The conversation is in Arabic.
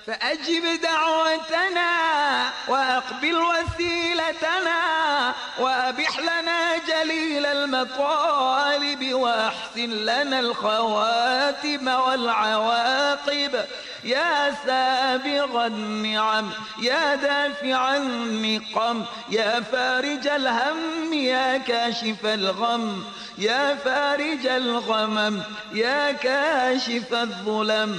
فأجب دعوتنا وأقبل وسيلتنا وأبح لنا جليل المطالب وأحسن لنا الخواتم والعواقب يا سابغ النعم يا دافع النقم يا فارج الهم يا كاشف الغم يا فارج الغمم يا كاشف الظلم